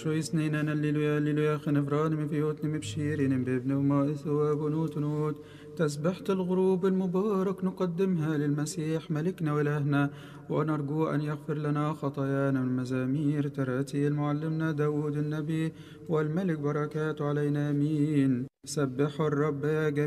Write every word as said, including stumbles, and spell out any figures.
شو يسنين الليلويا الليلويا خنفران من فيوت مبشيرين بابن وما ثواب ونوت نوت. تسبحة الغروب المبارك نقدمها للمسيح ملكنا وإلهنا، ونرجو أن يغفر لنا خطايانا من مزامير تراتيل معلمنا داود النبي والملك بركاته علينا آمين. سبحوا الرب يا جميع